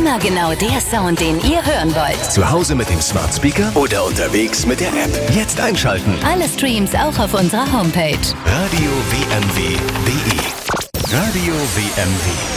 Immer genau der Sound, den ihr hören wollt. Zu Hause mit dem Smart Speaker oder unterwegs mit der App. Jetzt einschalten. Alle Streams auch auf unserer Homepage. Radio WMW.de. Radio WMW.